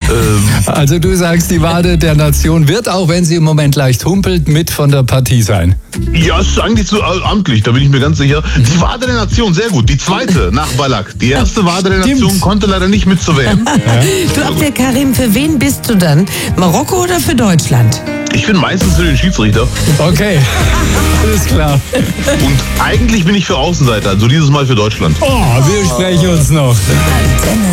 Also du sagst, die Wade der Nation wird, auch wenn sie im Moment leicht humpelt, mit von der Partie sein. Ja, ist eigentlich so amtlich, da bin ich mir ganz sicher. Die Wade der Nation, sehr gut. Die zweite nach Ballack. Die erste Wade der Nation konnte leider nicht mit zur WM. Du, Abdel Karim, für wen bist du dann? Marokko oder für Deutschland? Ich bin meistens für den Schiedsrichter. Okay, alles klar. Und eigentlich bin ich für Außenseiter, also dieses Mal für Deutschland. Oh, wir sprechen uns noch.